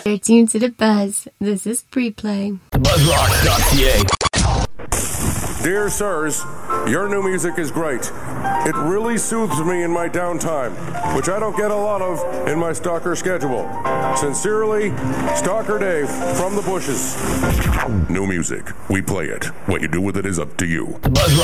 You're tuned to the Buzz. This is Pre-Play. BuzzRock.ca. Dear sirs, your new music is great. It really soothes me in my downtime, which I don't get a lot of in my stalker schedule. Sincerely, Stalker Dave from the bushes. New music. We play it. What you do with it is up to you.